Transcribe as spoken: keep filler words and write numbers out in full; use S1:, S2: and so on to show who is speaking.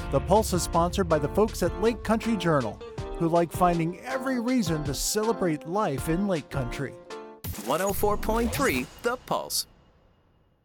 S1: The Pulse is sponsored by the folks at Lake Country Journal, who like finding every reason to celebrate life in Lake Country.
S2: one oh four point three The Pulse.